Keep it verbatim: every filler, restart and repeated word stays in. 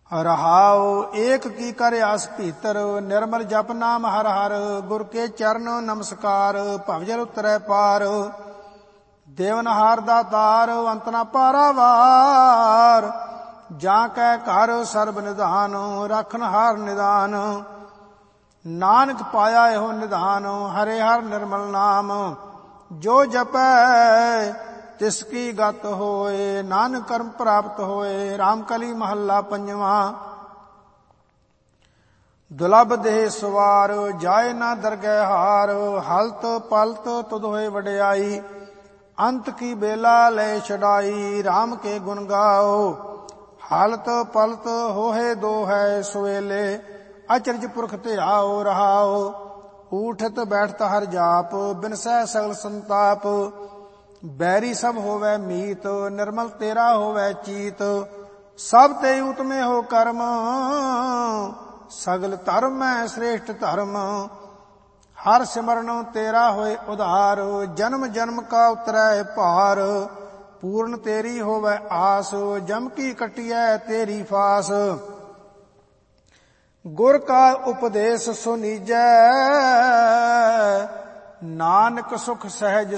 रहाओ एक की कर आस भीतर, निर्मल जप नाम हर हर। गुर के चरण नमस्कार, भवजल उतरै पार। देवनहार दातार, अंत न पारावार। जा कै घर सर्ब निधान, रखनहार निदान। नानक पाया एहो निधान, हरे हर निर्मल नाम। जो जपै तिसकी गत होए, नानक कर्म प्राप्त होए। रामकली महला पंजवा। दुलभ देह सवार, जाए ना दरगह हार। हलत पलत तुध होए वड्याई, अंत की बेला ले छड़ाई। राम के गुण गाओ, हालत पलत होए दो है सवेले। अचरज पुरख ते आओ रहाओ, ऊठत बैठत हर जाप। बिनसै सगल संताप, बैरी सब होवै मीत। निर्मल तेरा होवै चीत, सब ते उतमे हो कर्म। सगल धर्म है श्रेष्ठ धर्म, हर सिमरन तेरा होए उधार। जन्म जन्म का उतरै भार, पूर्ण तेरी होवै आस। जम की कटियै तेरी फास, गुर का उपदेश सुनीजै। नानक सुख सहज